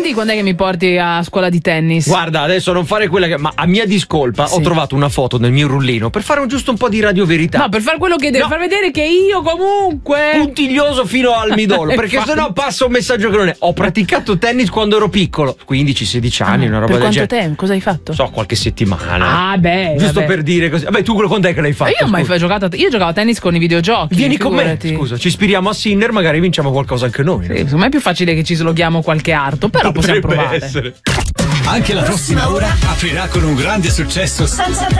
quindi quando è che mi porti a scuola di tennis? Guarda, adesso non fare quella che. Ma a mia discolpa ho trovato una foto nel mio rullino per fare giusto un po' di radioverità. No, per fare quello che deve far vedere che io comunque puntiglioso fino al midollo, perché sennò passa un messaggio che non è. Ho praticato tennis quando ero piccolo, 15-16 anni, una roba del genere. Per quanto tempo? Cosa hai fatto? So, qualche settimana. Ah, beh. Giusto per dire così. Vabbè, tu quando è che l'hai fatto? Io giocavo a tennis con i videogiochi. Vieni con me. Scusa, ci ispiriamo a Sinner, magari vinciamo qualcosa anche noi. Sì, secondo me è più facile che ci sloghiamo qualche arto, però possiamo provare. Anche la prossima ora aprirà con un grande successo senza